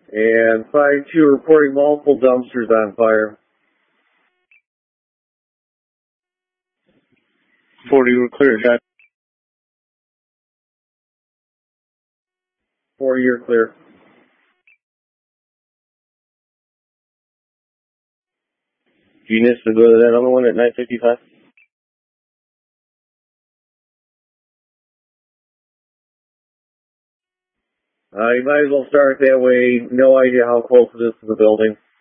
And 5-2 reporting multiple dumpsters on fire. 40, we're clear, Jack. 40, you're clear. Genius to go to that other one at 9:55. You might as well start that way. No idea how close it is to the building.